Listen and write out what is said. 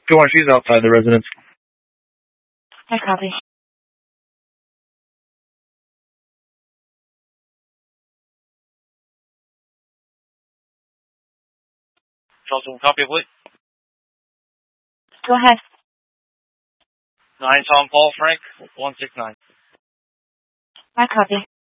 Go on, she's outside the residence. I copy. Charles, copy, please. Go ahead. 9 Tom Paul Frank 169. I copy.